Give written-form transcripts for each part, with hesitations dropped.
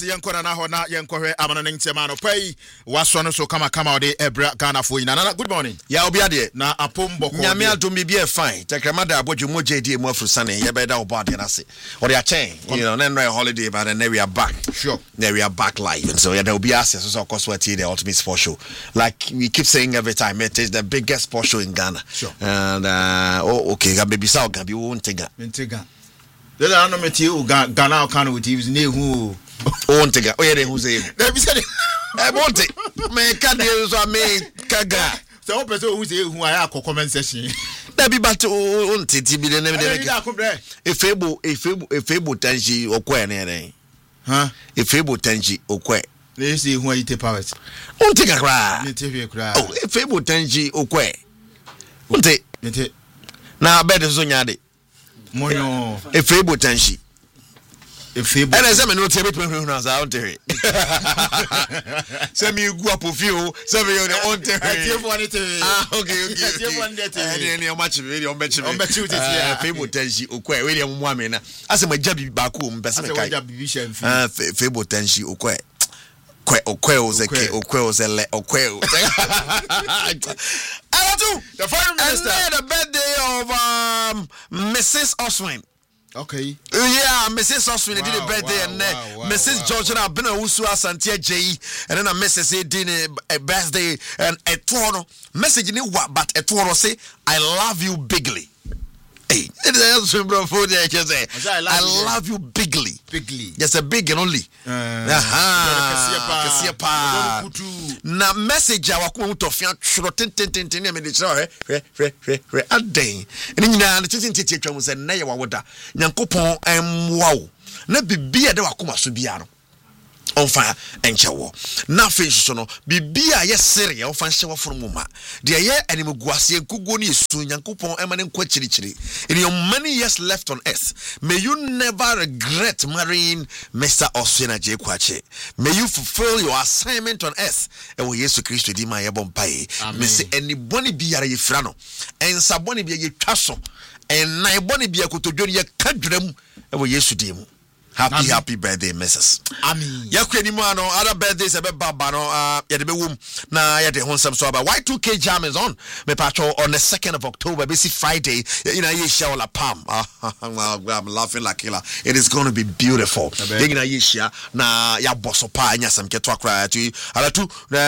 Yankona na hona yankore amana ntema no pai waso no so kama ode ebra Ghana fo ina na good morning ya obi ade na apombo ko nyame adom bi e fine tekremada abodwo moje mu afrusane ye beda obade na se ori a chain no holiday but then we are back sure then we are back live and so yeah there will be access so of course what the ultimate sports show like we keep saying every time it is the biggest sports show in Ghana sure and okay maybe so can be won't Ntega there are no meti Ghana can with you ne hu Ontega, oye who say? Let me say I want it. Me can so me kaga. So person who say who I comment section. That be but ontiti bi de na efebo tanji okwe ne huh efebo tanji okwe they say who I take powers ontega kra me take kra oh efebo tanji okwe onte na bed so nyade monyo efebo tanji efebo and say me no tie betwe hu na za onte say me gu apofio say me on te okay any match video on bet efebo tanji okwe we dey mu amena ase magya bi ba ko mu pese me kai efebo tanji okwe okwe o ze le okwe the foreign minister and the birthday of Mrs. Oswin. Okay. Yeah, Mrs. Oswin did a birthday and Mrs. Georgia Bena Usu Santia J and then a Mrs. did a birthday and a tono message in what but a tono say I love you bigly. Hey, I love you bigly. Bigly. Yes, a big and only. Na message I want to find shrotin me the show adden. And nyina tin twa say na ye wawoda. Nyankopon emwa na bibia de wakoma so bia no. Onfa enchewo na face so no bibia ye sere onfa nhyewo forumuma de ye animguase enkugo ne esu Nyankopon emane nkwa chirichiri in your many years left on earth may you never regret marrying Mr. Oswin Ajay Kwache. May you fulfill your assignment on earth e wo Yesu Kristo di ma ye bompai me se anybody biara ye fra no ensa boni bia ye twaso en na boni bia kotodwoni ye kadwram e wo Yesu di mu. Happy birthday, Mrs. Amen. Yakwani mo ano other birthdays ebe baba no ya de be wom na ya de honsam so about Y2K jam is on me patrol on the 2nd of October basically Friday you know ye share la palm I'm laughing like killer. It is going to be beautiful you know ye share na ya bosso pa anya sam keto akra tu ala tu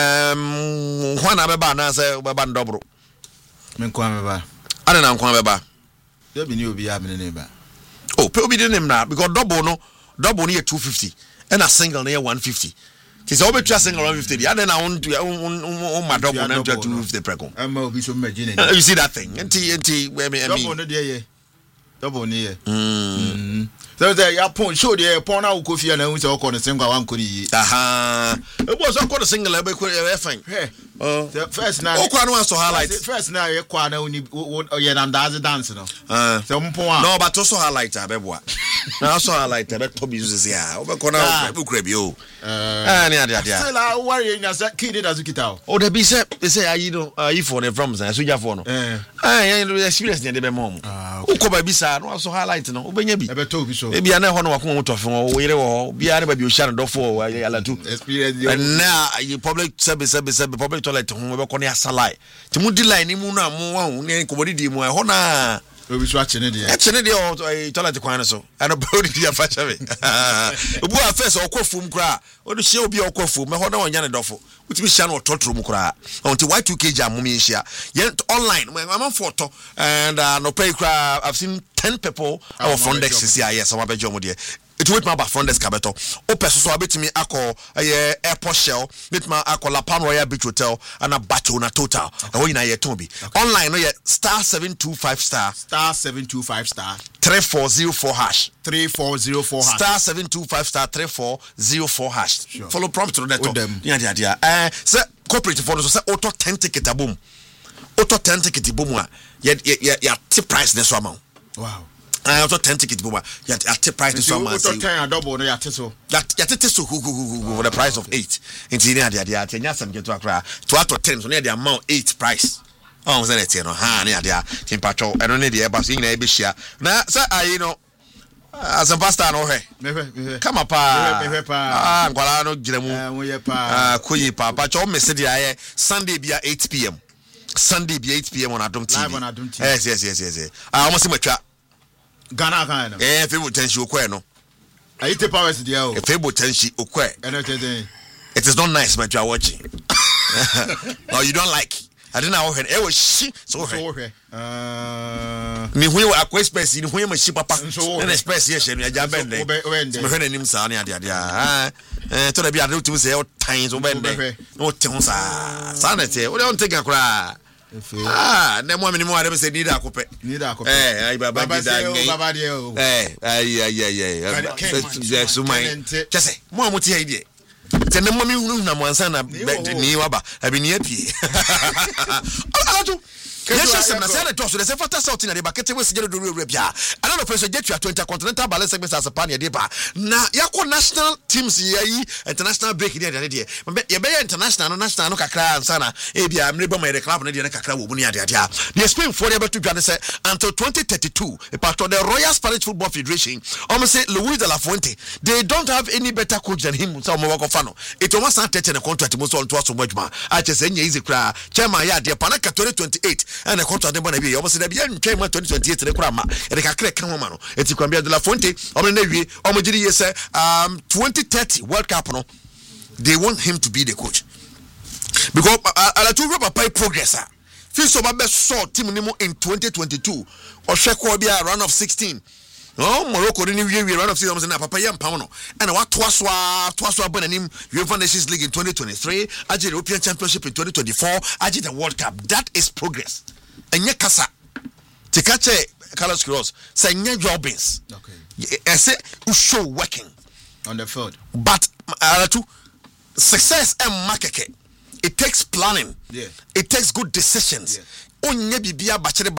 hwana be ba na say be ba ndobro me kwa me ba ana na kwa be ba there be ni obi ya me ne ba oh pe obi de nem na because double near 250 and a single near 150. It's all between single 150. I don't know my double near 250 precon. I'm be so imagine. You see that thing? NT where me double near. So there ya pon show the pon na Kofi na hu se o kono single one kori. Aha. It was o kono single be fine. The first na o kwa no so highlight. First na ye kwa na uni ye na dance no. So mpon no but also highlight abeboa. Na so highlight be to bi use ya. O be kona be kura bi o. Ani ade. Still I worry na say kid da zukita. O de bi say ayi no ayi for the from say soja for no. You experience dey be mom. O ko ba bi sa no so highlight no. O benya bi. E be to bi so. E bia na ho no wakon motofo wo yire wo bia na ba bi o sha no dofo ala tu. Experience. And now you public service public toilet ho be kono asalai. Ti mu di line ni mu na mu wan ne komodi di mu e ho na obi so achene de. Achene de o toilet kwan so. Ana body dia fa chave. Obu afese okofum kra. O do hye obi okofum me ho na wonya ne dofo. Utimi hye na ototoro mu kra. Until Y2K jam mu me hye. Yet online I'm photo and no pay kra I've seen 10 people our front desk CIS some abejo mo de. It wait my front desk kabeto. O person so abetimi akọ airport shell, with my akọ La Palm Royal Beach Hotel and a bacho na total. E ho ina ye ton bi. Online no ye *725 *725 3404 hash. 3404 hash. *725 3404 hash. Sure. Follow prompt to that. Yeah. Say corporate for so say auto 10 ticket abom. Auto 10 ticket boom a ya tip price this amount. Wow. I also 10 ticket boom ya tip price this amount. Auto 10 double no ya teso. Ya teso for the price of 8. Into near the nya some get to akra. To auto 10 so near the amount 8 price. Oh, was it no ha near the temperature. I don't need the bus in a bishia. Now, sir, I as a pastor no he come up ngwala no gire mu koyi papa cho message ya Sunday bia 8 p.m. Sunday bia 8 p.m. on Adom TV. Live on Adom TV. Yes. Almost matwa Ghana kan no. Febo tension okwe no. Ayite powers dia o. Febo tension okwe. It is not nice but you are watching. No, you don't like. I don't know when was she so ni hu wa akwa space ni hu ma shi papa na space ye she me aja bende me hwe nim sa na ade to da bia de utim se o tan so bende no te hu sa na te o de on te gakura na mo me ade se ni da akopɛ ai baba de o ai so my chese mo te ide tene mo mi hunu na mo ansa na ni waba abi ni apie alaju yes na say the toss the fata south na de bakete we sije do rewre bia ana no preso jetua 20 continental balance segments as pa na de ba na yakọ national teams yayi international break de de ye be international no national no kakra ansa na e bia mreba ma de club na de na kakra wo bu ni ade the Spain for the to dwane say until 2032 a part of the Royal Spanish Football Federation almost say Luis de la Fuente they don't have any better coach than him so mo wako fano it almost not take the contract mo so to so mojuma a che say nya easy kra chairman ya de pa na 2028 and the contract dem na bi almost say bia ntwe ma 2028 kra ma e ka kra kan ma no eti kwambia de la Fuente omo na wi omo giri ye say 2030 World Cup no they want him to be the coach because ala to papa progress feel so ba so team ni mo in 2022 or sheko bia round of 16 oh Morocco ni we round of 16 na papa yam pam no and what twaso abonanim UEFA Nations League in 2023 aje European Championship in 2024 aje the World Cup that is progress enye kasa tikache Carlos Queiroz say nye jobbings okay say show working on the field but success and makeke it takes planning it takes good decisions onye bibia bachere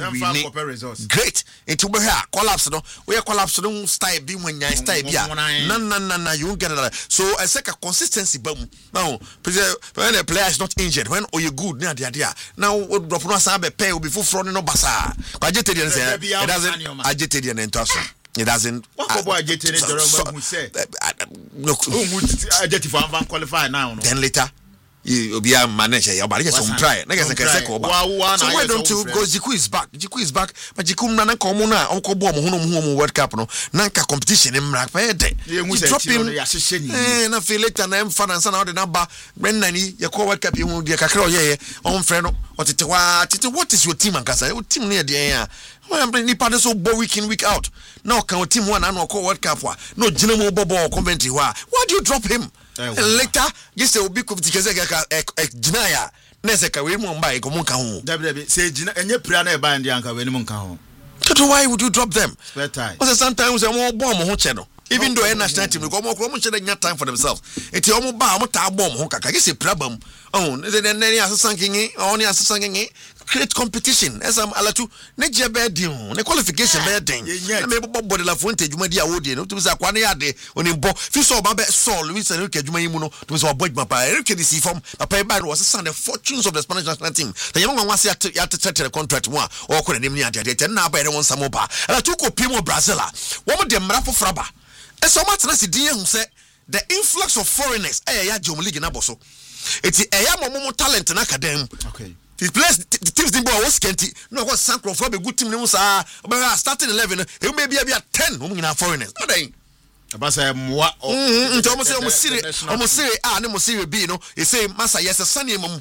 great into be here collapse no we collapse no style bi wanya style bia na you get it so I say a consistency bam now when a player is not injured when you good na dia now drop no say be pay obi fufro no basa agitated say it doesn't agitated and toss it doesn't what boy agitated who say no agitated for van qualify now no then later you be a manager you bari some try na guess say ko ba so why don't you go Jiku is back but Jiku na ko mo na on ko bo mo World Cup no na nka competition mra pa de you drop him ya hye ni na feel later na finance na na ba when nani ye ko World Cup you de kakra o ye on frɛ no otete what is your team ankasa your team na de ya ni part so bo week in week out now can team one na ko World Cup wa no gina mo bobo Coventry wa why do you drop him later you say obi competition gina ya nese ka we mu mba e ko mun ka ho dabi say gina enye pra na e ba ndi anka we ni mun ka ho why would you drop them spare time because sometimes mo bo mo ho che no even though national team ko mo che dey time for themselves enti o mo ba mo ta bo mo ho kaka you say problem oh ne asesan kingi oni asesan kingi create competition as am alatu ne je be din ne qualification be din na me bo de la Fuente adwuma di awodi no to say akwa ne yade oni bo fi so ba be so Luis Enrique adwuma yi mu no to say bo papa Enrique di si form papa e ba no asesan the fortunes of the Spanish national team the young one wants ya to contract one or ko ne ni ade na ba e won samo ba alatu ko pimo Brazil a wo mo de mra fofra ba e so matena si din hu say the influx of foreigners ya Jom League na boso eti eya mo talent na academy okay the players the teams din boy was kenti no go sancro for be good team ni sa starting 11 e may be 10 who nyina foreigners no dey abasa moa nti omo sire a ne mo sire B no e say masa yes sane mum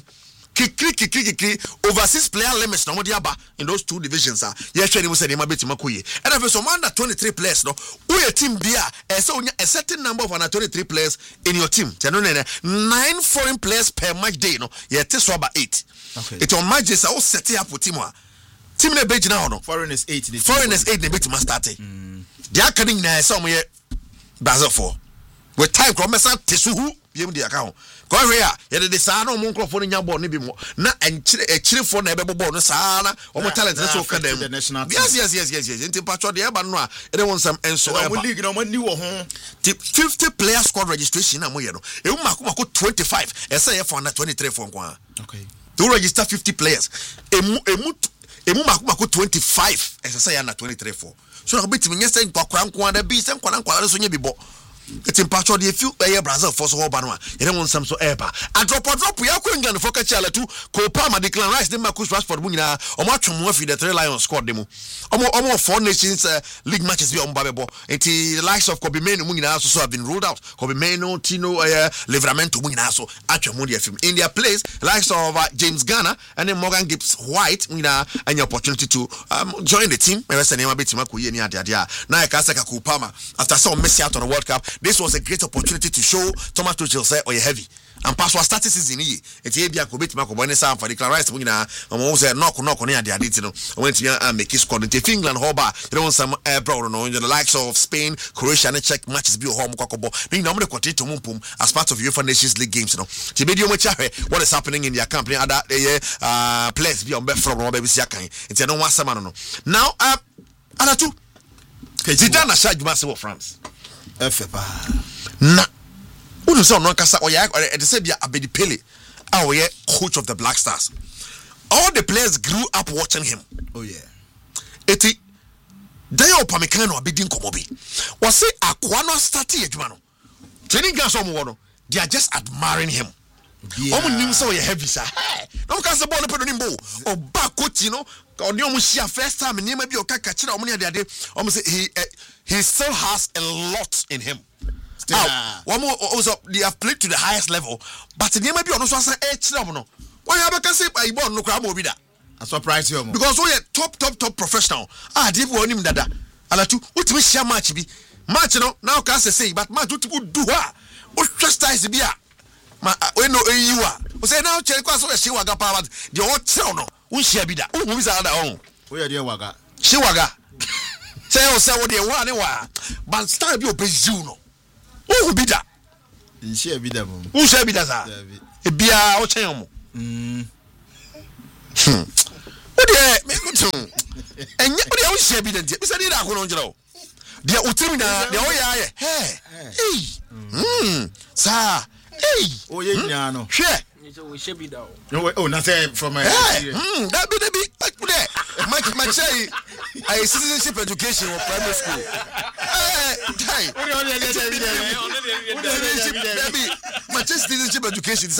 kikri overseas player limits no mo dia ba in those two divisions ah ye hwe ni mo say dey ma betima koye and if so under 23 players no who your team bia e say onya a certain number of under 23 players in your team tell no 9 foreign players per match day no ye te so about 8 okay it on match is all set up for team na be gina no foreigners 8 na betima start they are coming na some ye Brazil for with time come mesa tesuhu biem di aka ho ko hwe a ye de saa na omo nkrofo nya ball ne bi mo na enchire fo na ebebo ball no saa na omo talent na so ka dem yes nti patcho de eba no a ede won sam enso eba omo league na omo ni wo ho 50 player squad registration na mo ye no e mu mako 25 ese ye for na 23 for nko okay to register 50 players emu mako 25 ɛsɛ ya na 23-4 so na bit me nyɛ sɛ nkwankwan da bi sɛ nkwankwan so nye bibɔ it's in patch of the few Brazil for so banwa you don't want some so eba a drop ya ko England for catch ala tu ko Palmer Declan Rice dem Marcus Rashford mu nyina o ma twom afi the three lions squad dem omo four nations league matches bi o mbabebo enti the likes of Kobe Mainoo mu nyina so have been ruled out Kobe Mainoo Tino Livramento mu nyina so atwom the film in their place likes of James Garner and then Morgan Gibbs White mu nyina any opportunity to join the team me say name betima ko ye ni ade na e ka say ka ko Palmer after some Messi out on the World Cup. This was a great opportunity to show Thomas Tuchel say oh you heavy and pass was started season here eti e bia ko betima ko bone sam for Declan Rice mu nyina omo say knock ne ade ti no went to make his squad in England hoba you know some abroad no the likes of Spain Croatia and check matches bi home kwakobo ni na mo de kwete to mumpum as part of UEFA Nations League games no ti be di mo chahe what is happening in their camp other players bi on be from no be si akan enti no wan sama no now Anatu Zidane Ashajuma se France Efepa na unu say no kasa o ya e say bia Abedi Pele we coach of the Black Stars. All the players grew up watching him. Oh yeah. Eti Dayo Upamecano Abedi Nkomobi was say akwa no start adwuma no training grounds omo no they are just admiring him. Omo nim say o ya heavy sir. No can say ball no pedo nimbo o ba coach no oni omo share first time nima bi o kaka kira omo ne ade omo say he still has a lot in him. One more also they have played to the highest level, but the name be on so say no. Why have can say by born no crab obi da. I surprise you because we top professional. They won him dada. Alatu ultimate share match no now can say but match what do ha. O trust is be a ma we no you are. O say now check kwa so she waga power the all tell no. Un share be da. Un bi sa da on. We are there waga. She waga. Say o say what dey one wa. But style be obezu no. Who be that? Share be that. Who share be that? E bia o chen mo. What dey me go to? Enye what dey o share be that? Be say dey da ko no njira o. Dey o timi na dey o ya ye. Hey. Sa. Hey. O ye nyina no. Hwe. We should be down. Oh, not from that be my say I citizenship education or primary school. My citizenship education.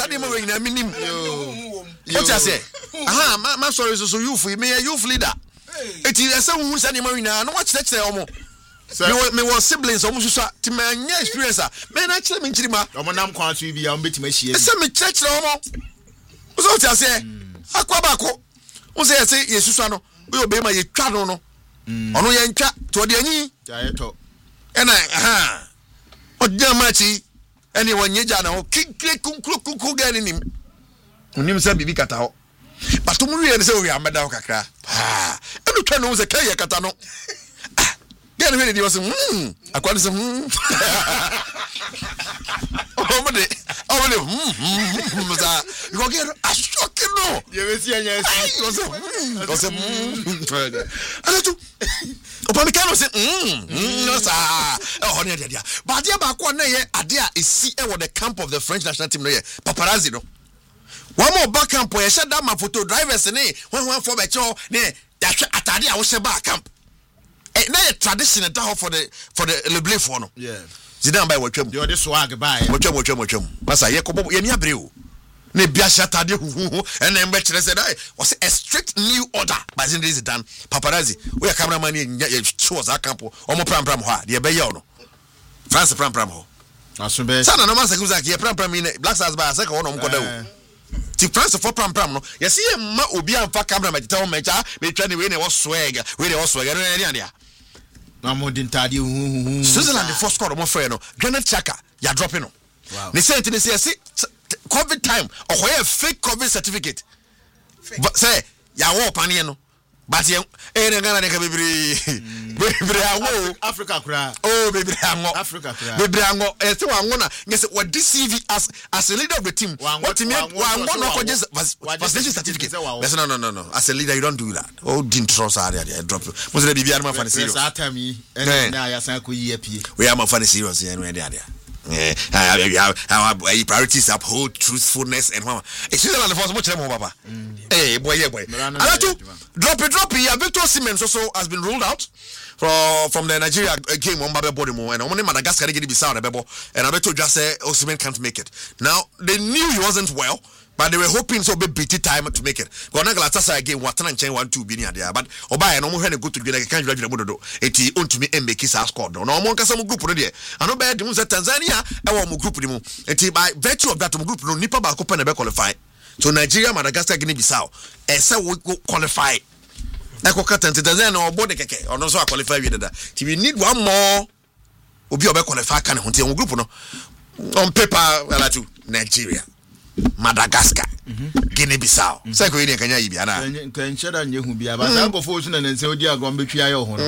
What I say? My sorry, so you for me a youth leader. It is someone who's any marina. No watch that say me was siblings almost to my experience. Man, actually, mean Chima. Omonam Quantry be on bit me. Some church no. What's what I say? Aquabaco. What's I say? Yes, Susano. We obey my channel. No, ono yancha to the ani. Jayeto. And what Jamachi? Anyone Yajano, kick, kuku getting him. Unim said Bibi Catao. But to me, and so we are Madame Cacra. And you can know the Kaya Catano. Then when he was I call some you go get a shocking no. You see, yes, Upamecano said, no, sir. Oh, dear. But dear Bakwana, Adia is see the camp of the French national team. Paparazzi, no. One more back camp where I shut down my photo drivers and one for my show near Atadia was a back camp. Now a tradition at for the Le Bleu for no. Yeah. Zidane by Watchum. You're this swag by Watchum. Massa Yakobo Yeniabreu. Ne Biashata and then Betcher said I was a strict new order by Zidane. Paparazzi, we are cameraman in shows our campo, Omo Pram Pram, the Bayono. France Pram Pram ho. Sana no masa kuzaki Pram Pram in Black Stars by a second on Kodo. Ti France for Pram Pram no. You see a ma obi and fa camera me tell me cha me try we was swag, Switzerland the first squad of my friend, Granit Xhaka, you are dropping. Wow. They say COVID time, or a fake COVID certificate. Say, ya walk paniano. But you ain't gonna make a baby. Africa cry. Oh, baby, Africa cry. Baby, I'm gonna guess what this CV as a leader of the team. What you mean? One just vaccination certificate. No. As a leader, you don't do that. Oh, didn't trust area. Drop. Was it be my fancy? We are my funny serious. Our priorities uphold truthfulness and Switzerland for much more, Papa. Hey, boy. Drop it. Victor Osimhen also has been ruled out from the Nigeria game on Babe Bodimo, and only Madagascar get Bissau and Bebo, and I told just say Osimhen can't make it. Now they knew he wasn't well, but they were hoping so be BT time to make it. Gonna Galatasaray again, what and chain 1-2 being there, but Obaya no more had a good to get a can't graduate Modo. It owned to me and make his squad. No more some group there. I know bad news at Tanzania, I want group anymore. And by virtue of that group, no Nipa Bakopa never qualify. So Nigeria, Madagascar, Guinea Bissau, and so we go qualify. Eko katan Tanzania no board keke ono so qualify with that. We need one more obi obe qualify kan ho on group no on paper ala to Nigeria, Madagascar, Guinea-Bissau. Say ko yin kan ya yi bia na. Kan sheda nye hu bia ba sa go fo so na nse odi agon betwi ayo ho no.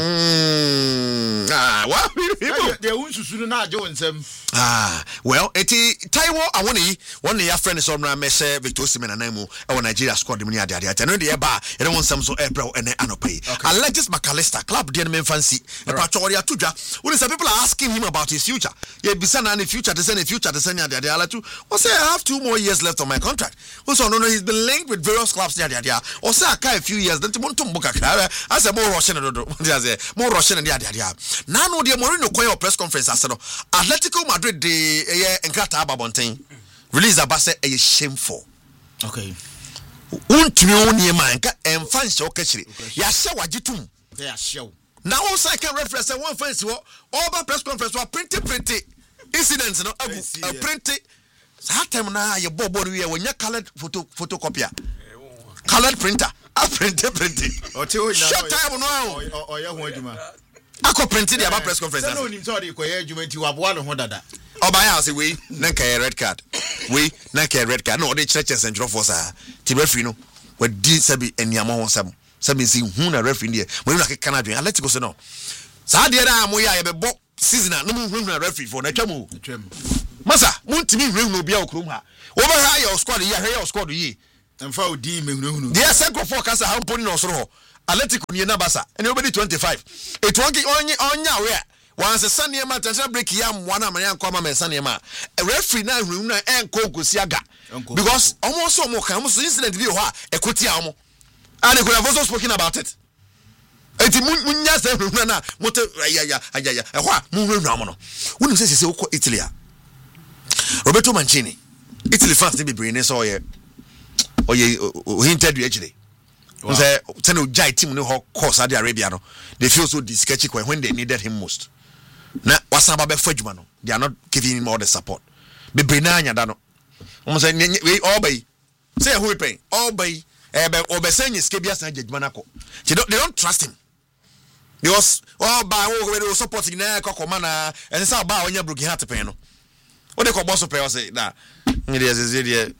What? They won susu na aje wonsem. Well, eti Taiwo awoni one ya friend is on Messi Victor Osimhen anemu e Nigeria squad mu ni ade ade no de ba e don wonsem so April ene anope. Alexis McAllister club de men fancy e pa chori atudwa. When some people are asking him about his future. Ye bisa na future to send ade ade ala tu. O say I have 2 more years left on my contract. Also no he's been linked with various clubs ade ade. O say aka a few years then montum buka kra. I say more Russian do. More Russian ade ade. Na no de Mourinho koyo press conference aseno. Atletico Madrid de Enkrata Babontin release abase a shameful. Okay. Untimi oni ma nka emfa nse okachire. Ya hye wagitum. Ya hye. Na wo say can reference one fancy wo over press conference wa print incidents no agu print that time na ye bobo we wonya colored photocopier. Colored printer. A print. Short time no. Oya ho adwuma. Ako printed the about press conference. No nim so dey koye adwuma ti waboa no ho dada. Obaya say we na ka red card. We na ka red card. No dey churches and for sa. Ti referee no. We di sabi eniamo ho sam. Sabi si hu na referee dey. Mo na ka na dwen. Atletico say no. Sa dey na mo ya ye be bo season na mo hu na referee for na twam. Masa mo ntimi hu no bia okrom ha. Wo ba ha your squad ye ha your squad ye. Emfa odi me hu. Dey second for kasa ha mponi no soro ho. Atletico ni na basa and obedi 25 it onya we once sane ma tension break ya mwa na manya kwa ma sane ma referee na hunu na enko gosi aga because almost so mo kan so incident bi ho a ekoti a mo and they could have also spoken about it enti munya se hunu na moto ayaya ho a mu hunu amono wonu se uko Italy a Roberto Mancini Italy fans dey be bring so oye hinted you actually. Wow. Say no jai team no call Saudi Arabia no. They feel so sketchy when they needed him most. Na wasaba be fadwuma no. They are not giving him all the support. Be brinanya da no. Say we all bay. Say who we pay? All bay. Obesanya skebia san judgment ako. They don't trust him. Because all by we supporting na kokoma na and say ba onya broken heart pay no. What they call boss pay say na. Ndie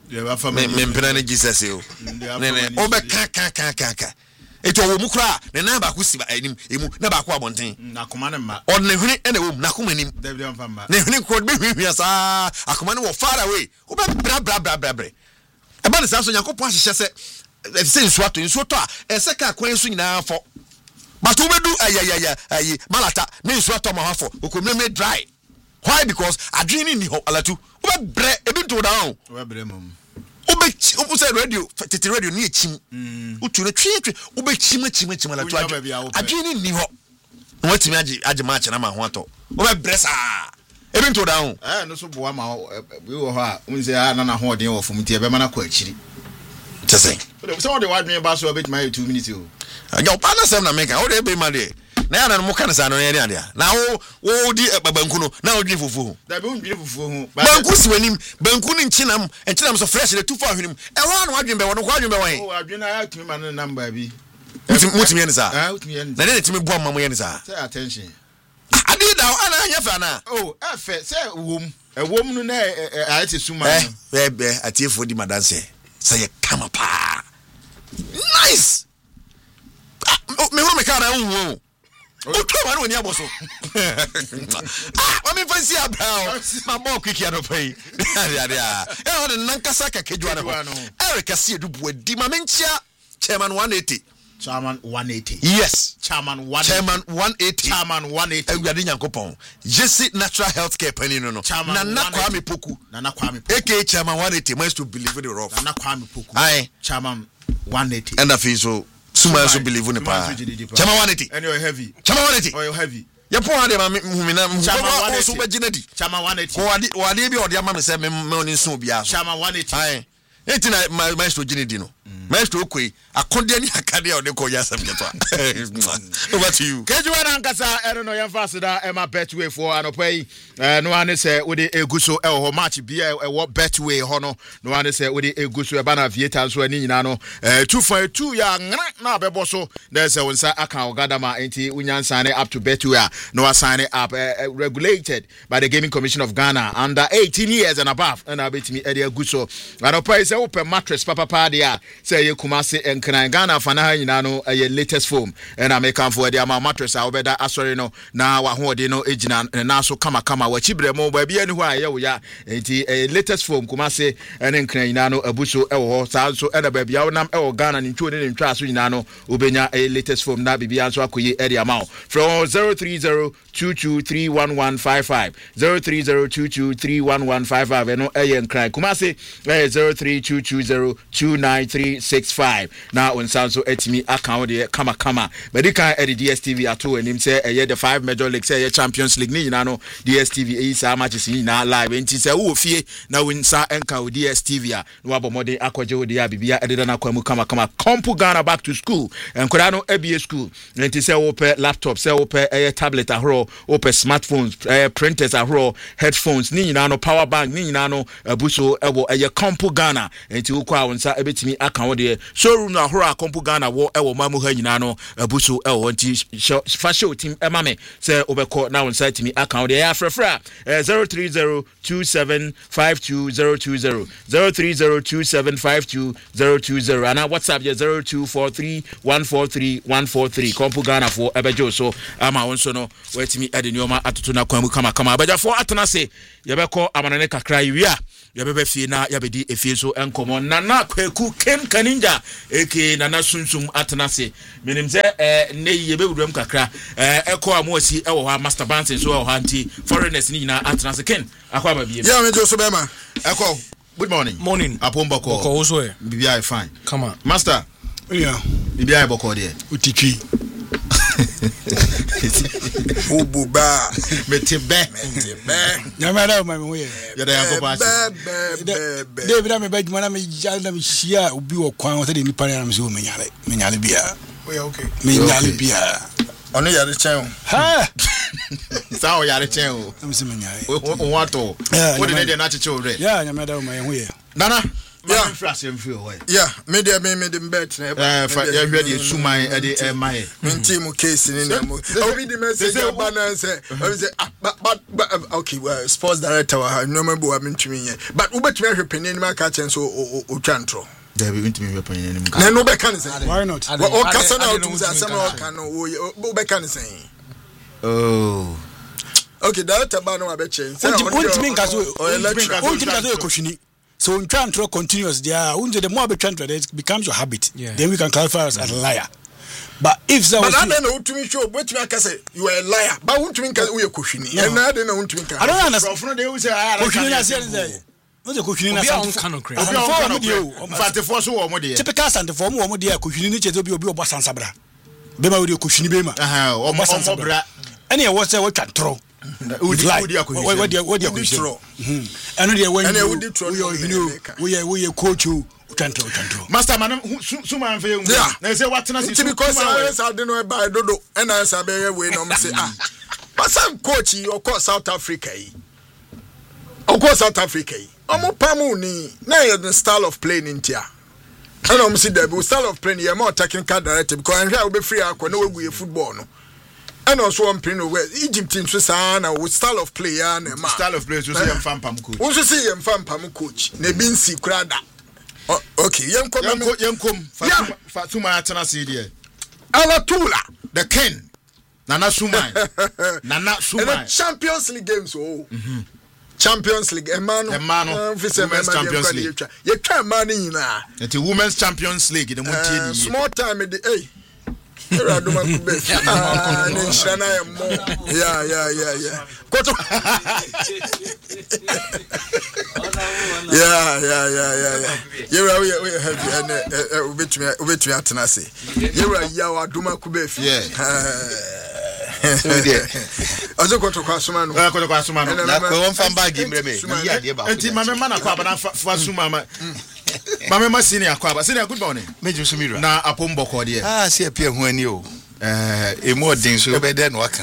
me mpena Jesus yo nene obe ka eto wo mukra ne na ba ko si anim emu na ba ko abonten na koma ne ma on ne hwene ene wo na koma nim David amfama ne hwene ko be hwehwia sa akoma ne wo far away obe bra e ba ne sa so Yakobon ahye se nsuato a ese ka kwan so nyina afọ but obedu ayi malata ne nsuato ma hafo okomeme dry. Why? Because adwini ni ho alatu obe bre ebi to down obe bre mom obe say radio tete radio ni echim utu ne twi obe chim alatu adwini ni ho watimi age match na ma ho ato obe bre sa ebi to down no so boa ma we wo ho a unse na ho den wo fom ti e be mana kwa akiri tese so what the wadwini ba so obet my 2 minutes o ya pa na sem na make o de be ma de na ya na mo kan sa no ye de na wo di banku no na wo dwi fufu da be undwi fufu hu banku si wanim banku ni nkinam so fresh le tufa hwenim e ho na wadwen be wo no kwa wadwen be wo o wadwen na ya tumi ma no number bi mutimi yen sa mutimi yen na ne timi bo mamma yen sa say attention adi da ana anya fa na efe say wom no na ayete suma no be atiefo di madanse say kama pa nice me ho me kana hu Utoma no ni aboso. Wa me fancy abao. Ma mo kwiki ano pai. Ya. E ho de nankasa ka kedwa ne ho. Eric Asiedu buadi ma menchia chairman 180. Chairman 180. Yes. Chairman 180. Chairman 180. Ewurade Nyankopon. Jesse Natural Healthcare pani no. Nana Kwame Poku. AKA Chairman 180 must to believe in the rough. Nana Kwame Poku. Aye. Chairman 180. And I feel so. Suma so believe in the power. Chairman 180. And you're heavy. Chairman 180. Oh, you're heavy. Ya po ade ma humina Chairman 180. So begina di. Chairman 180. Ko ade bi ode ama me se me oni so bia so. Chairman 180. Aye. Enti na maestro Ginedi no. Maestro Okwe akonde ni akade ode ko ya sam keto. Over to you. Kejuwa na nkasa eno no yemfa da Emma Betway for anopai no ane se we de eguso e ho match bia e wo Betway ho no ane se we de eguso e ba na Vieta so ani nyina no 2.2 ya na abebo so na se wonsa aka ogadama enti unyansa ne up to Betway no assign up regulated by the Gaming Commission of Ghana under 18 years and above and abetimi e de eguso anopai se open mattress papa dia say ye Kumasi enkran Ghana fana ha nyina no ye latest foam and I make am for the mattress a obeda asori no na wa hoode no ejina na so kama wa chibre mo ba bia ni ho aye wo ya enti latest foam Kumasi enkran nyina no abuso e wo sa so e da ba bia wonam e wo Ghana ni ntwo ni ntwa so nyina no obenya latest foam na bibia so akoyi e dia ma from 03022311155 03022311155 eno e enkran Kumasi 032202935 na onsanso etimi account de kama medical at the DSTV ato anim say the 5 major leagues say Champions League ni na no DSTV isa matches ni na live enti say wo fie na wonsa enka wo DSTV a no abomode akwaje wo de abibia ededa na kwamu kama Kompu Ghana back to school enkoda no ABA school enti say wo pe laptop say wo pe tablet ahro wo pe smartphones printers ahro headphones ni na no power bank ni na no buso ewo Kompu Ghana enti wo kwa wonsa ebetimi account de showroom na ahro Kompu Ghana wo ewo mamu ha nyina no abuso ewo nti fa show team emame say obekọ na wonsa timi account de afrefra 03027522020 03027522020 and WhatsApp 0243143143 Kompu Ghana for ebejo so ama wonso no wetimi ade nyoma atoto na kwamu kama abeja for atena se yebekọ amanane kakra yiwia yebebe fie na yabedi efie so enkomo nana kwaku kem kaninja eke nana sunsum atena se menim se ne yebe wudum kakra eko amosi ewo ha master bands so ewo ha anti foreigners ni nyina atena se ken akwa ba biem yeah me jo so bema eko good morning apombako boko so e bibia fine come on master yeah bibia boko de utitwi Ububa metebe nyamara ma me we ya da yanko ba David am be juma na me jal na me hia obi wo kwan wo de nipa na me se o menyale bia we okay menyale bia ono yare chen ha sa o yare chen o am se menyale o wato o de ne na cheche o re ya nyamara ma ye ho ye nana yeah yeah me de bet na fa ya hwe de suman e de mai minti mu case ni na mu obi di message abana say but okay well sports director no member wa mintumi ye but ubetumi ahwe penin ma ka chen so o twantro there be mintumi hwe penin ni mu na no be kan say why not o kasa na o tumza asem o kan no o be kan say oh okay director ba no abeche say o ntimi nka so ekohwini. So in Chantro continuous there, the more Chantro it becomes your habit. Yeah. Then we can clarify us as a liar. But if so, but I don't know to me show what you can say you are a liar. But what you mean we are kushini? And I don't know what you mean. I don't understand. From they say I kushini na say. What's kushini na say? Typical Santa form wo mo dey kushini ni chezo bi obi obo sansabra. Bema we dey kushini bema. Obo sansabra. Any what say what Chantro? What and the we coach you Chantro master man suman fe na say what na see because I don't know about dodo and I say be we no say but some coach you call South Africa omo pamu ni na the style of playing in tia and I'm see the style of playing you more technical director because and here we be free akwa na we football no. And also one pin over Egypt in Susana with style of play and style of play so say fan pam coach. Also say yam fan pam coach. Ne bin si krada. Okay, yam kom Fatuma atana see there. Ala Tula, the king. Nana Sumai. And Champions League games Champions League Women's Champions League. You try money na. The Women's Champions League the small time Aduma Kubefi. Yeah. Koto. Yeah. We have and we atenase. Yewra Aduma Kubefi. Azo koto kwa sumano. Koto kwa sumano. Na kwa won bag imreme. Enti mama na kwa bana fa sumama. Mama masini akwa. Sini good morning. Meju sumira. Na apombo ko de. Si apia ho ani o. Emo den so be de no aka.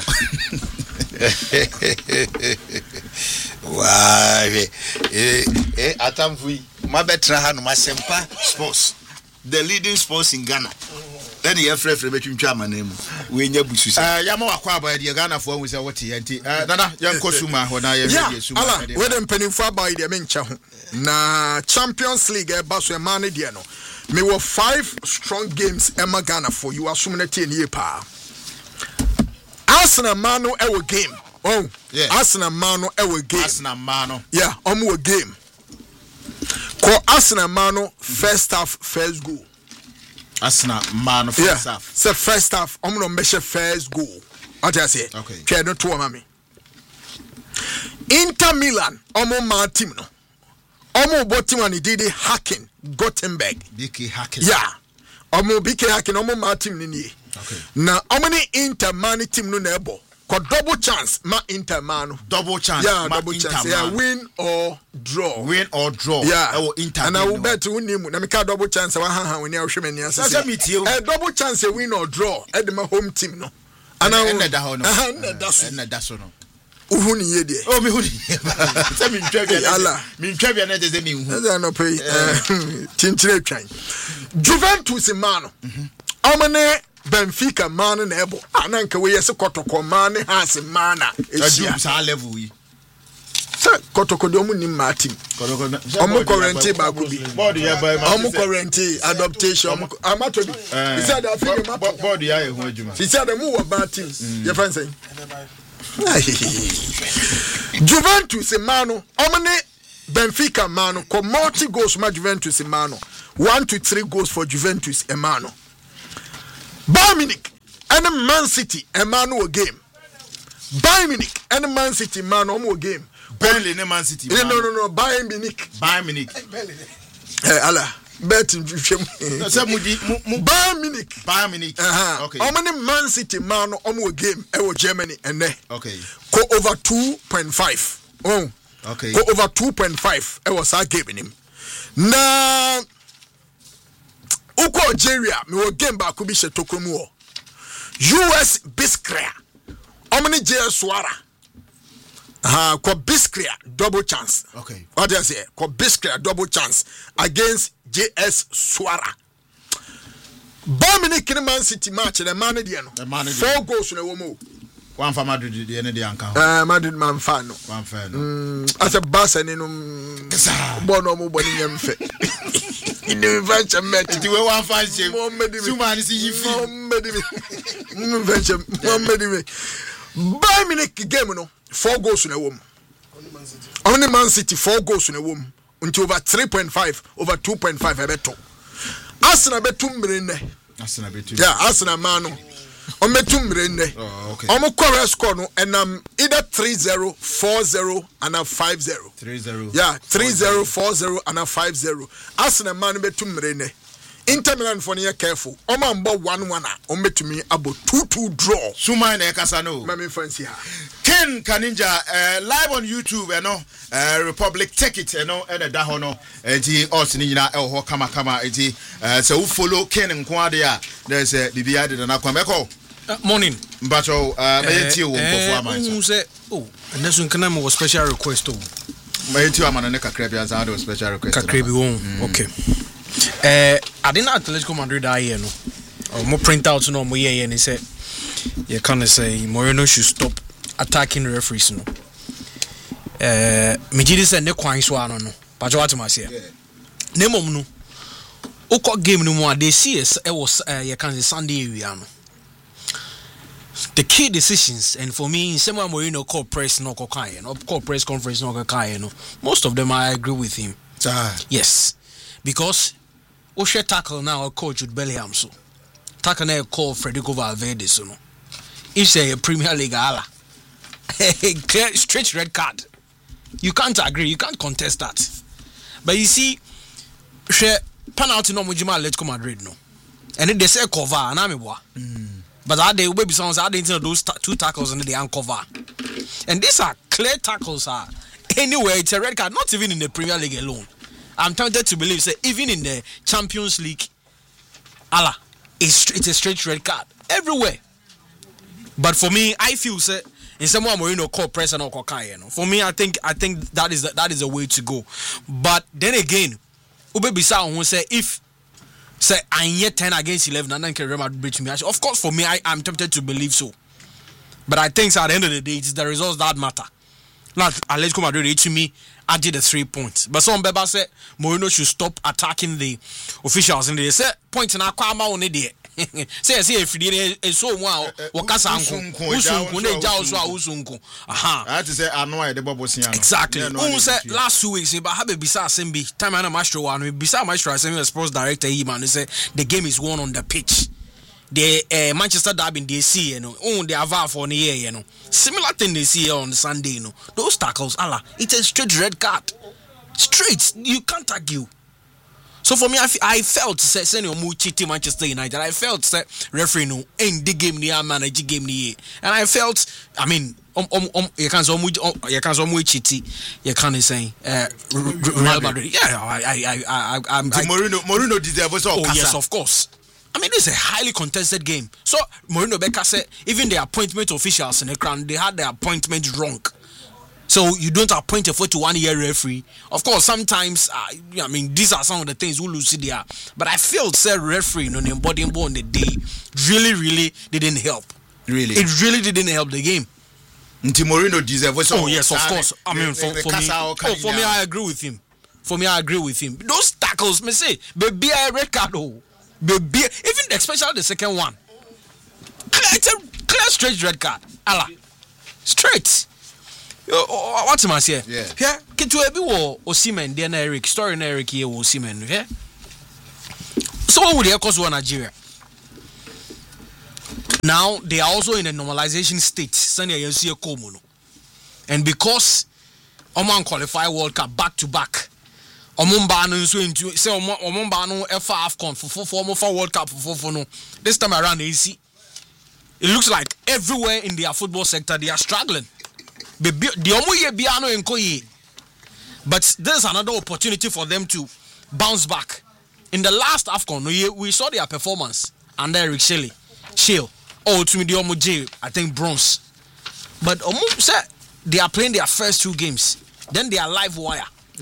Why? Atamfui. Mabetra ha no Masempa Sports. The leading sports in Ghana. Then you free between chama name. We nya busu say. Yama akwa aba de Ghana fo we say what enti. Nana yanko suma ho na ye suma. Ala, we dem penifo aba de mencha ho. Na Champions League e ba so e man de no. Me were 5 strong games Emma Ghana for you assume na tie nie pa. Arsenal Mano ewo game. Oh, yeah. Arsenal Mano ewo game. Arsenal Mano. Yeah, omo game. Ko Arsenal Mano first half first goal. Arsenal Mano first half. So first half omo no measure first goal. What I say? Okay. Try no to mama. Inter Milan omo man team no. Omo bottom and did hacking Gothenburg. BK hacking. Yeah. Omo BK hacking omo man team ni. Okay. Now omo ni Inter man team no nebo. Ko double chance ma Inter man. Double chance. Yeah, double chance. Yeah, win or draw. Win or draw. Yeah. Inter. And I will bet you win. Na me ka double chance wa ha when you sheme ni asase. Double chance win or draw. E de my home team no. And I will da ho no. Na da so no. Uhuni ye de. Oh me huni. Say me ntwa bia. Allah. Me ntwa bia na de say me hu. Na no pay. Tinchire twan. Juventus man no. Omane Benfica man na ebo. Ananka we yese kotoko man has man na. Ejum sa level yi. Kotoko de omu ni matim. Omu quarantine ba ku bi. Board ya ba ma. Omu quarantine adaptation. Amatobi. He said that figure map. Board ya e ho adwuma. He said them who bad teams. Your friend say. Juventus mano. Omane Benfica mano. Ko multi goals ma Juventus mano. 1 to 3 goals for Juventus mano. Bayern Munich and Man City Emmanuel game. Bayern Munich and Man City man omo game. Burnley and Man City. No. Bayern Munich. Allah. Bet in Bayern Munich. Okay. How many Man City man omo game? Germany and there. Okay. Go over 2.5. Oh. Okay. Go over 2.5. I was our game in him. Now. Uko Algeria, me wo game ba kubi she tokomu o. US Biskria. Omni JS Suara. Ko Biskria double chance. Okay. What do I say? Ko Biskria double chance against JS Suara. Bamini kini Man City match the man dey no. 4 goals na wo mo. One for Madrid the end dey anka. Madrid man fan no. One fan no. As a Barca ni no. Bono mo boni nyamfe. In the venture met it we one fan shame. Sumani see you feel. Venture Bayern Munich game no 4 goals na wom. Only Man City 4 goals na wom. Until over 3.5 over 2.5 ebeto. Arsenal betu mrenne. Arsenal betu. Yeah, Arsenal mano. On betu mrenne. Oh, okay. Omo correct score no and either 3-0, 4-0 and a 5-0. 3-0. Yeah, 3-0, 4-0 and a 5-0. Arsenal man betu mrenne. Inter Milan for near careful. Oma mbo 1-1 to me about 2-2 draw. Suma na kasano. Mami fancy ha. Ken Kaninja live on YouTube Republic take it and da hono enti us ni nyina e ho kama enti so who follow Ken nko ade a there's bibia de na kwameko. Morning. Mbacho mayenti wo nkofo aman so. Nesu nkana mo special request o. Mayenti wa manane kakra bia za do special request. Kakra bi won. Okay. I didn't Atletico Madrid that no. More print out no more and he said you can't say Moreno should stop attacking referees no. Mijidi said ne kwan so ano no. But what am I say? Ne mom no. Oko game no more they see it was you can say Sunday area no. The key decisions and for me someone Moreno call press no call press conference no no. Most of them I agree with him. Yes. Because Oshe tackle now coach with Bellingham so attacker na call Federico Valverde so no. If say a Premier League ala. Clear straight red card. You can't agree, you can't contest that. But you see, penalty no mujima Atletico Madrid no. And then they say cover and I'm but that they will be someone that didn't those two tackles and they uncover. And these are clear tackles are anywhere it's a red card, not even in the Premier League alone. I'm tempted to believe say even in the Champions League, it's a straight red card everywhere. But for me, I feel say in some way Mourinho call press and call Kaya. For me, I think that is the way to go. But then again, Ube Bissau who say if say I yet 10 against 11 and then can Real Madrid beat me. Of course, for me, I'm tempted to believe so. But I think so at the end of the day, it's the results that matter. Not Atletico Madrid to me, I did the 3 points. But some Beba said Mourinho should stop attacking the officials. And they said points in our karma on the say if you did so wow, Wakasanko, Usunku. Aha. I had to say I know the Bobosian. Exactly. Who said last 2 weeks about have a bizarre Sembi, time and a maestro one, bizarre maestro, I sent a sports director, he man, said the game is won on the pitch. The Manchester Derby they see, you know, they have for the year, you know. Similar thing they see on Sunday, you know. Those tackles, it's a straight red card. Straight, you can't argue. So for me, I felt say no mu cheating Manchester United. I felt say referee no in the game near manage game near, and I felt I mean you can't so mu cheating. You can't say Real Madrid. Yeah, I'm Mourinho deserves so. Oh yes, of course. I mean, this is a highly contested game. So Mourinho Becker said even the appointment officials in the ground, they had the appointment wrong. So you don't appoint a 41-year referee. Of course, sometimes I mean these are some of the things we lose there. But I felt say referee on the body on the day really didn't help. Really, it really didn't help the game. Mourinho deserves. Oh yes, of course. I mean for me, I agree with him. For me, I agree with him. Those tackles, me say, baby, a red card. Baby, even especially the second one. It's a clear straight red card. Straight. What's my say? Yeah. Can you ever war Osimhen then Eric story in Eric here Osimhen? Yeah. So what would they cause one Nigeria? Now they are also in a normalization state. Sunday you see a Komuno, and because Oman qualify World Cup back to back. Omumba no so into say Omumba no FA AFCON for World Cup for no. This time around you see it looks like everywhere in their football sector they are struggling. But there's another opportunity for them to bounce back. In the last AFCON, we saw their performance under Eric Shell. To me, the I think bronze. But said they are playing their first 2 games. Then they are live wire.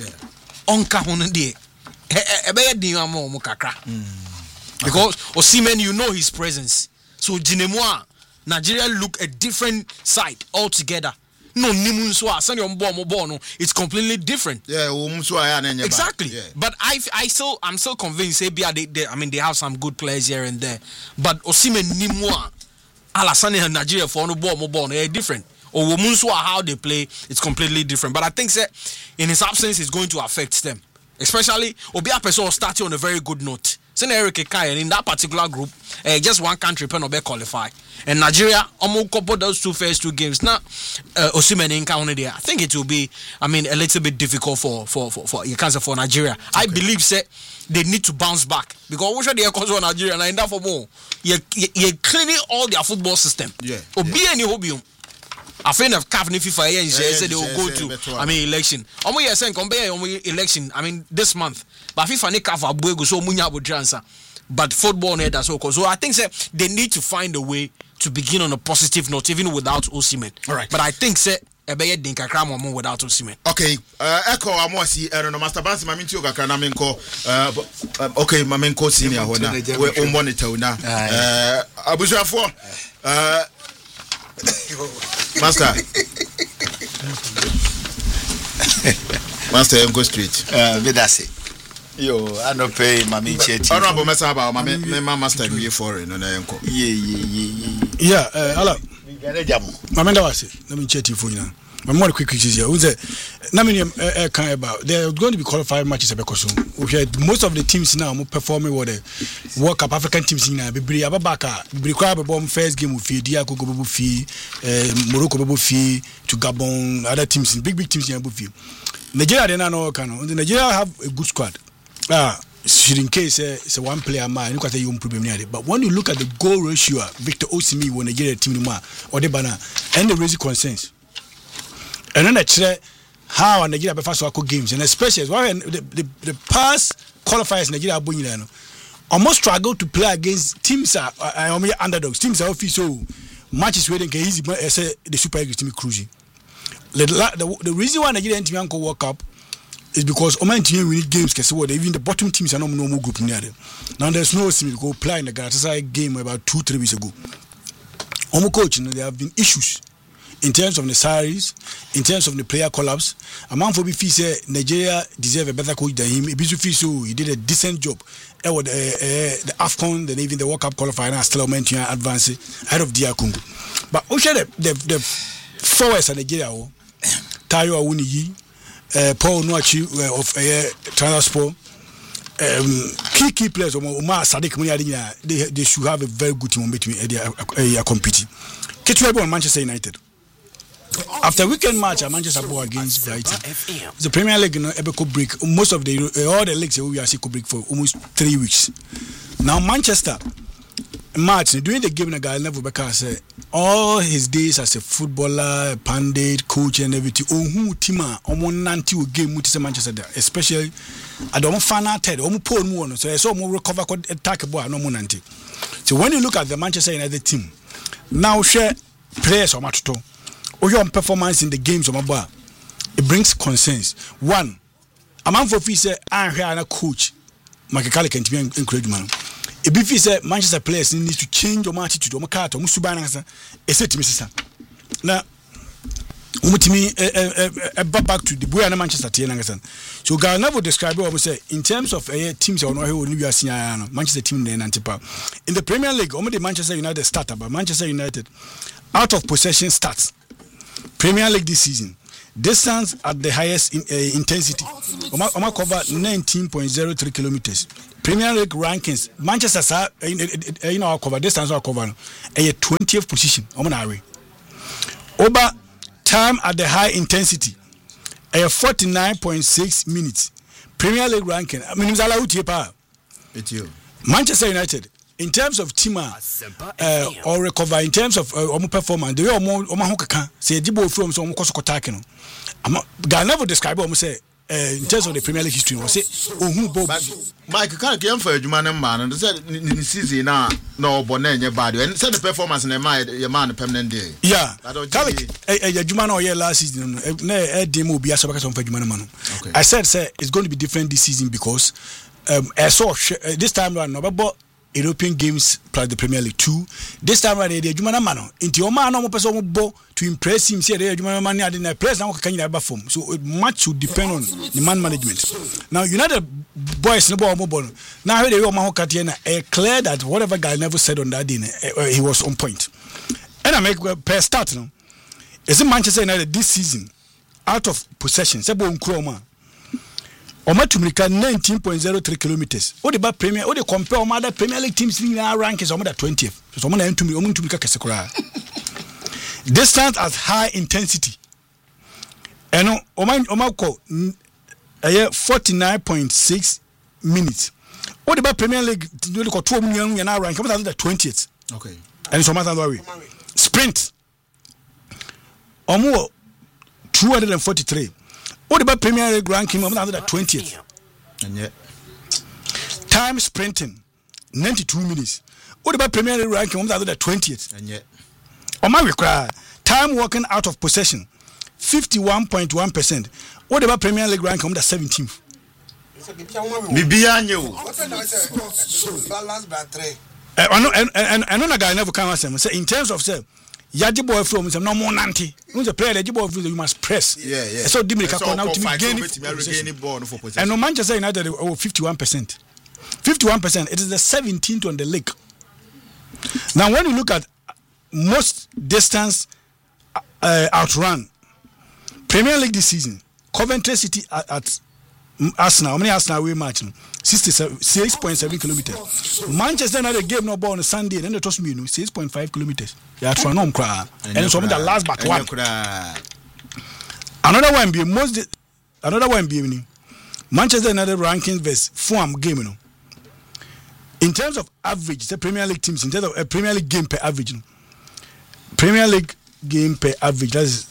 Because Osimhen, you know his presence. So Jinemwa, Nigeria look a different side altogether. No, it's completely different. Yeah, exactly. Yeah. But I'm still convinced. They have some good players here and there. But Osimhen Nimwa, Alassane and Nigeria for no ball, they're different. Or how they play, it's completely different. But I think that in his absence, it's going to affect them. Especially, Obia Peso starting on a very good note. Eric Ekai, in that particular group, just one country pen qualify. And Nigeria, couple those 2 first 2 games. Now, Osimhen in counted there. I think it will be, a little bit difficult for Nigeria. Okay. I believe they need to bounce back because what should they cause for Nigeria and that for more. You're cleaning all their football system. Yeah. Obi any hobium. I think of CAF FIFA and said they will go to election. You're saying compare election. This month. But FIFA ne CAF abuego so munya abudransa. But football ne that's okay. So I think they need to find a way to begin on a positive note even without Osimhen. All right. But I think ebeye din kakra mo without Osimhen. Okay. Echo amosi no Master Bansi maminti kakra na menko okay mamenko senior hona. We monitor una. Abusuafo Master go straight. Bedase. Yo, I don't pay Mami Chetty. Honorable Messaba, my master be foreign on Enco. Yeah, hello. Mamenda was it. Let me chat you for you now. I'm more quick here. Who's it? Kind about there are going to be qualified matches because most of the teams now are performing what the World Cup African teams in Bibri Ababaka, Bibri bomb first game with Dia Coco Buffy, Morocco Buffy to Gabon, other teams in big teams in Buffy. Nigeria they know the Nigeria have a good squad. In case it's a one player man, look at the young problem near it. But when you look at the goal ratio, Victor Osimhen when Nigeria team or the banner and the raising concerns. And then I check how Nigeria first work games, and especially the past qualifiers Nigeria almost struggle to play against teams are underdogs. Teams are official matches where they can easy the Super Eagles team cruising. The reason why Nigeria team can World Cup is because Oman team winning games can see what even the bottom teams are not normal group near them. Now there's no team go play in the Galatasaray game about 2-3 weeks ago. Omo coach, there have been issues in terms of the salaries, in terms of the player collapse. A man for BF say Nigeria deserve a better coach than him. So he did a decent job. The AFCON, then even the World Cup qualifier, still mentioned advance ahead of DR Congo. But the forwards of Nigeria, Tayo Awuniyi, Paul Nuachi of Transport, key players, Omar Sadiq Munyadi, they should have a very good team between they are competing. Ketchup on Manchester United. After weekend match at Manchester against Brighton, the Premier League could break most of the all the leagues we are seeing could break for almost 3 weeks. Now Manchester match during the game, the guy never said all his days as a footballer, pundit, coach, and everything. Who tima nanti game with Manchester there, especially I don't find out so I saw more recover attack boy no nanti. So when you look at the Manchester United team, now share players or match to. Or your performance in the games of my bar, it brings concerns. One, a man for fee say I am a coach. Makakali can be encouragement. If he say Manchester players need to change your attitude, or car, or Musubana, a set to Mrs. Now, Umutimi back to the boy and Manchester Tianagasan. So Ghana will describe what we say in terms of teams or no who you are seeing Manchester team in Antipa. In the Premier League, only the Manchester United starter, but Manchester United out of possession starts. Premier League this season, distance at the highest intensity. Oma cover 19.03 kilometers. Premier League rankings, Manchester, cover distance or cover a 20th position. Over time at the high intensity, a 49.6 minutes. Premier League ranking. I mean, Manchester United. In terms of team or recover, in terms of performance, the way Omahokaka say Jibo from some Kosokotakino. Ghana will describe what say in terms of the Premier League history. Say, Mike, you can't get for a human man and said in the season now, no bonnet your body and said the performance in a mind, your man permanent day. Yeah, I don't tell you, a Jumano year last season, demo be a sabacas of Jumano. I said, it's going to be different this season because I saw this time around, but European games plus the Premier League 2. This time around, the Jumana Mano. Into your man, no person will to impress him. Say the Jumana man had in a press now. Can you have form? So much would depend on the man management. Now United boys no more. Now they are clear that whatever guy never said on that day, he was on point. And I make per start now. Is it Manchester United this season out of possession? Sebo Nkrumah. Oma tumika 19.03 kilometers. What about Premier? What they compare other Premier League teams in our rankings? Oma 20th. So Oma tumika kesekura. Distance at high intensity. And Oma ko 49.6 minutes. What about Premier League? You got 2 million in our rank. Oma the 20th. Okay. And it's Oma worry. Sprint. Oma 243. What about Premier League ranking? I'm not 20th. And yet, time sprinting 92 minutes. What about Premier League ranking? I'm not 20th. And yet, on my require time walking out of possession 51.1%. What about Premier League ranking? I'm the 17th. I know a guy never come and say in terms of say. Yaji boy from no more nanti. Who's a player? Yaji boy you must press. Yeah. So Dimika come out to gain it. And no Manchester United 51%. 51%. It is the 17th on the league. Now when you look at most distance outrun, Premier League this season, Coventry City at Arsenal, how many Arsenal away match? 6.7 kilometers. Manchester United game no ball on Sunday, and then they toss me 6.5 kilometers. Yeah, try no cry. And so the last but one. Another one be Manchester United rankings versus Fulham game. In terms of average, the Premier League teams, in terms of a Premier League game per average, Premier League game per average, that's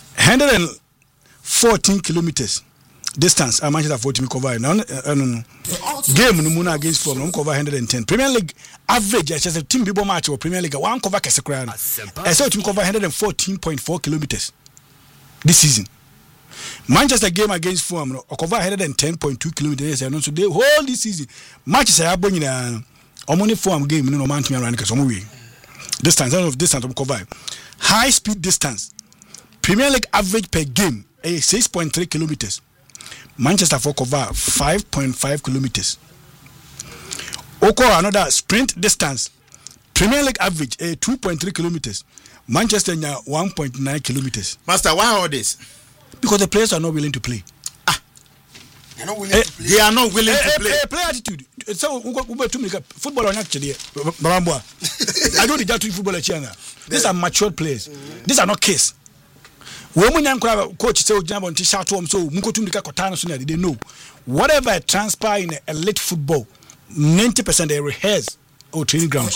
114 kilometers distance. Manchester 40 cover. No. Game no against Fulham, cover 110. Premier League average, just a team people match or Premier League, one cover Kesekran. I saw team cover 114.4 kilometers this season. Manchester game against Fulham cover 110.2 kilometers. And so the whole this season matches are bringing only Fulham game no man to me around because way distance of cover high speed distance. Premier League average per game is 6.3 kilometers. Manchester for cover 5.5 kilometers. Oko another sprint distance. Premier League average 2.3 kilometers. Manchester 1.9 kilometers. Master, why all this? Because the players are not willing to play. They are not willing to play. They are not willing to play. Play attitude. So football on actually. I don't need to football China. These are mature players. These are not kids. When coach say shout to them, so they know whatever transpire in elite football, 90% they rehearse or training grounds.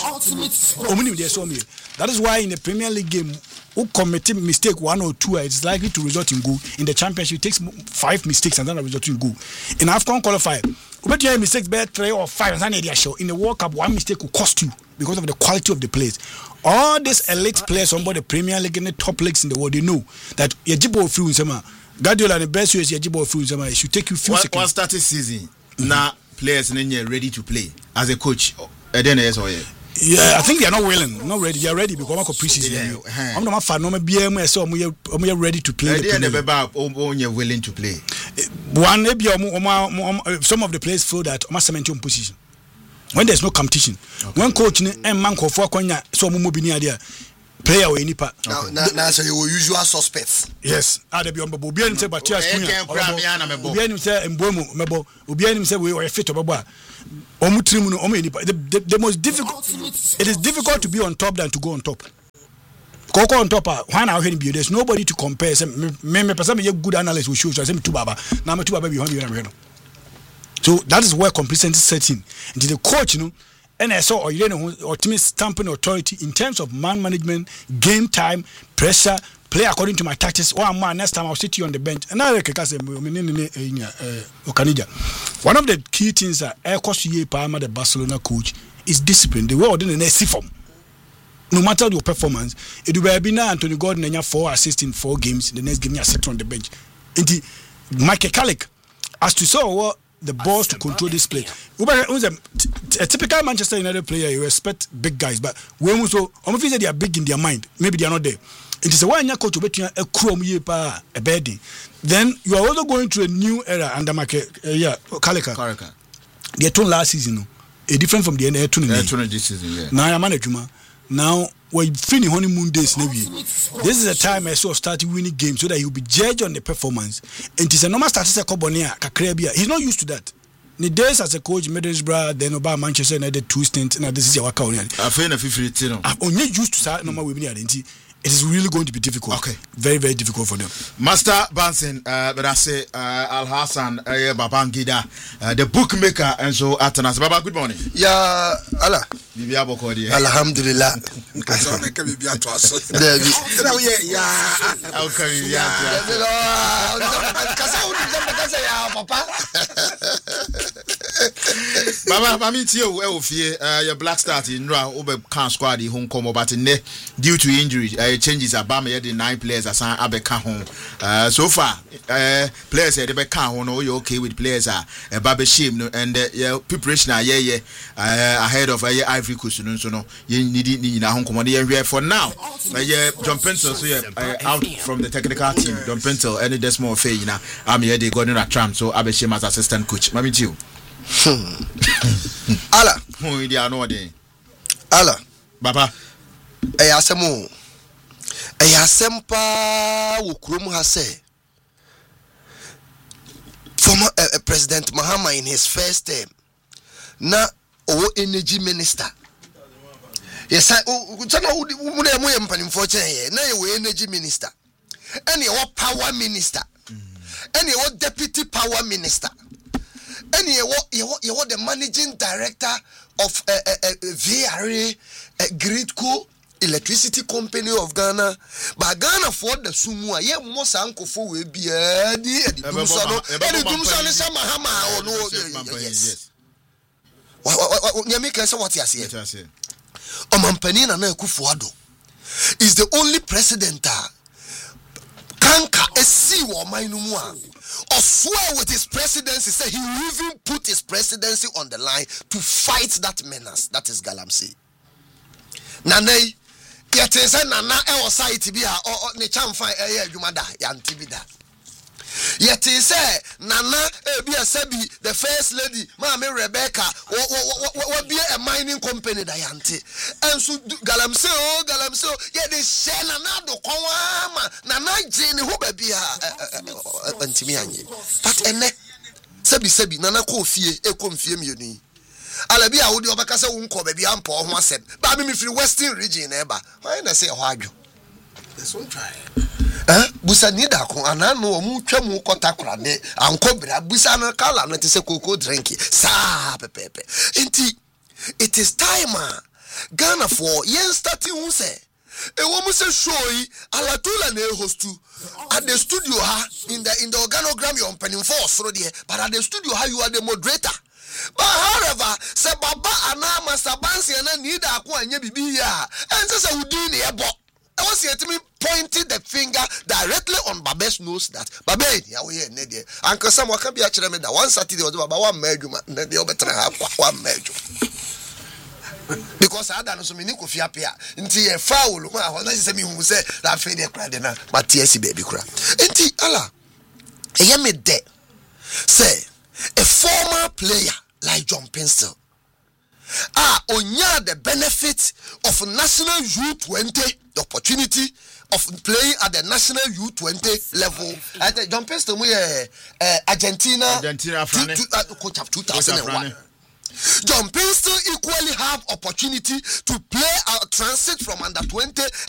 That is why in the Premier League game, who commit mistake 1 or 2, it's likely to result in goal. In the Championship, it takes 5 mistakes and then result in goal. In AFCON qualifier, you have mistakes better 3 or 5 and then show. In the World Cup, 1 mistake will cost you because of the quality of the players. All these elite players on board the Premier League and the top leagues in the world, they know that Yajibo through Zema, Guardiola the best way is Yajibo through Zema. It should take you few seconds. One started season, now players are ready to play as a coach. Yeah, I think they are not willing, not ready. They are ready because of preseason. I'm not fan. No, BM so we are ready to play. You're willing to play. One maybe some of the players feel that must maintain position when there's no competition. Okay. When coach and man call for Konya so mumu be there. Player or any part. Now, so your usual suspects. Yes. Ada bi ombo obi anim say Batias Kunya. Obi anim say Mbomu mebo. Obi anim say we are fit obo. Omu trimu no omu any part. The most difficult. It is difficult to be on top than to go on top. Koko on top. Why now here be there's nobody to compare. Say me person me good analyst will show. So say me two baba. Now me two baba be 100. So that is where complacency sets in. And the coach, and I saw ultimate stamping authority in terms of man management, game time, pressure, play according to my tactics. Next time I'll sit you on the bench. And I can say, one of the key things that Palma, the Barcelona coach, is discipline. The way I didn't see from. No matter your performance, it will be now Anthony Gordon and 4 assists in 4 games. The next game you sit on the bench. And Michael Carrick, as to saw the balls to control this play. A typical Manchester United player, you expect big guys, but when we so say they are big in their mind, maybe they are not there. It is a one year coach between a chrome year a bedding. Then you are also going through a new era under Kaleka. They turned last season, a different from the end this season. Now I'm management. Now we're finishing honeymoon days. This is a time I saw starting winning games so that he'll be judged on the performance. And it's a normal statistical Kakrabia. He's not used to that. The days as a coach, Middlesbrough, then about Manchester United 2 stints, and this is your account. I'm only used to that normal women identity. It is really going to be difficult. Okay. Very, very difficult for them. Master Bansin, but I say Al Hassan, Babangida, the bookmaker, and so Atanas. Baba, good morning. Yeah, Allah. Alhamdulillah. Baba, Mami Tio, your black start in Ra, can't squad the home come about in due to injury. Changes Abama the 9 players assigned Abeka home. So far, players at the back home, you're okay with players are a Babe Shim and preparation ahead of Ivory Coast. So no, you need in a home command for now. John Pencil, so out from the technical team. John Pencil, any Desmond Fay, I'm here, they got in a tram, so Abe Shim as assistant coach. Mami Tio. Allah. Who they are no day. Allah. Baba. Ayasemo. Ayasempa Wukrum Hase. former President Mahama in his first term, na o energy minister. Yes, I energy minister, and your power minister, and your deputy power minister, and you the managing director of VRA Gridco Electricity Company of Ghana. But Ghana for the Sumua, ye most uncle for we be yes. What you say? Omampani na Kufuado is the only president kanka esi wo mainumwa or swear with his presidency, say he will even put his presidency on the line to fight that menace that is Galamsey. Nane yete say nana e wo site bi a ne chamfa e adwuma da ya ntibida. Yete say nana e bi asabi the first lady Mama Rebecca what be a mining company da yante. And so Galamsey ye de share nana do kwama nana jeni ho ba bia antimi anye. But ene sebi nana ko fie e ko mfie mienu. Alabi a wodi obaka se wonko ba bia ampo ho asem. Ba me free western region e ba. Why na say ho adwo. This one try. Busa nida ko anano omu twam kotakora ne ankobra busa no kala no te se koko drink sa pepepe enti it is time Ghana for yen starting hu se e wo mu se show yi alatula na hostu at the studio in the organogram you opening for soro there, but at the studio you are the moderator. But however, se baba anama sabansi na nida ko anya bibi ya ense se wudi ne ebo. I was here to me pointing the finger directly on Babe's nose that Babe, yeah, we are near there. Uncle Sam, what can be actually made that one Saturday was about 1 major, and then the other have 1 major. Because I don't know so many coffee up here until a foul, when I say me who say that Freddy cried, but TSC baby cry. Until Allah, a yammy de say a former player like John Pinstel. Onya the benefit of national U20, the opportunity of playing at the national U20 level. At the John Pinstel, Argentina coach of 2001. John Pinstel equally have opportunity to play a transit from under 20